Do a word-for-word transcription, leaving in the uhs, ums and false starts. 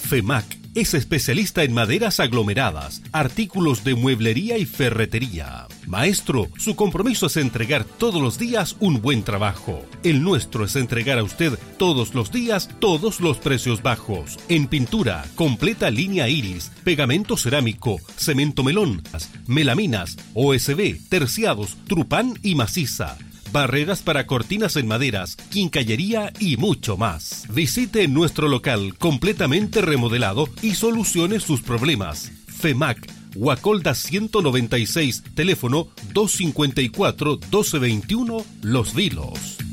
FEMAC es especialista en maderas aglomeradas, artículos de mueblería y ferretería. Maestro, su compromiso es entregar todos los días un buen trabajo. El nuestro es entregar a usted todos los días todos los precios bajos. En pintura, completa línea iris, pegamento cerámico, cemento melón, melaminas, O S B, terciados, trupán y maciza. Barreras para cortinas en maderas, quincallería y mucho más. Visite nuestro local completamente remodelado y solucione sus problemas. FEMAC, Guacolda ciento noventa y seis, teléfono dos cincuenta y cuatro, doce veintiuno, Los Vilos.